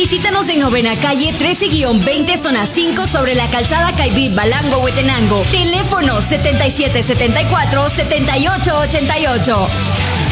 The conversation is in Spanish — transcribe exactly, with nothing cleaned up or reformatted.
Visítanos en Novena Calle trece veinte, zona cinco, sobre la calzada Caibí, Balango, Huetenango. Teléfono setenta y siete setenta y cuatro, setenta y ocho ochenta y ocho.